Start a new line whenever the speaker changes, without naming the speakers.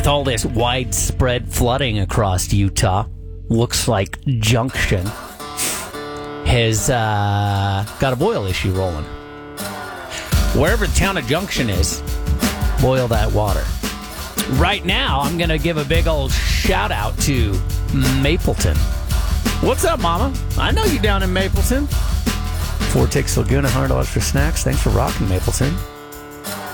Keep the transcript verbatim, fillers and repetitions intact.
With all this widespread flooding across Utah, looks like Junction has uh, got a boil issue rolling. Wherever the town of Junction is, boil that water. Right now, I'm going to give a big old shout out to Mapleton. What's up, Mama? I know you down in Mapleton. Vortex Laguna, one hundred dollars for snacks. Thanks for rocking, Mapleton.